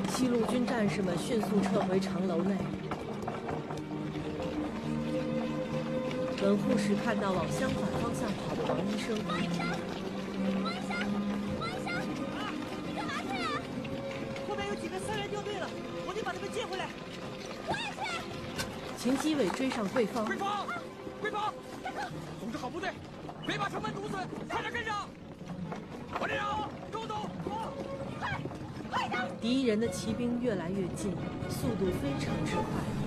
西路军战士们迅速撤回城楼内。门护士看到往相反方向跑的王医生。 王医生！王医生！王医生！啊！你干嘛去啊？ 后面有几个3人掉队了，我得把他们接回来。 我也去。 秦基伟追上桂芳。 桂芳！桂芳！总之好部队，别把城门堵死，快点跟上！王连长，跟我走！ 快点！ 敌人的骑兵越来越近，速度非常之快。